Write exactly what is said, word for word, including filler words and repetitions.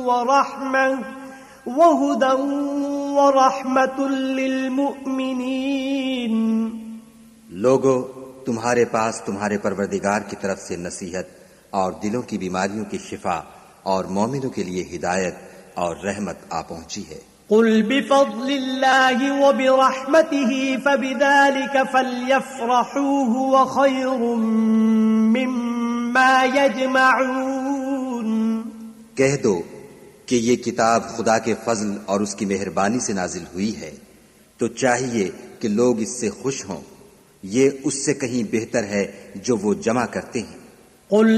व रहमह व हुदन व रहमतुल लिल मुमिनीन। लोगो, तुम्हारे पास तुम्हारे परवरदिगार की तरफ से नसीहत और दिलों की बीमारियों की शिफा और मोमिनों के लिए हिदायत और रहमत आ पहुंची है। कुल बिफज़्लिल्लाहि व बिरहमतिही फबिज़ालिका फल्यफ़रहू हुव खैरुम मिम्मा यजमऊन। कह दो कि ये किताब खुदा के फजल और उसकी मेहरबानी से नाजिल हुई है, तो चाहिए कि लोग इससे खुश हों। ये उससे कहीं बेहतर है जो वो जमा करते हैं।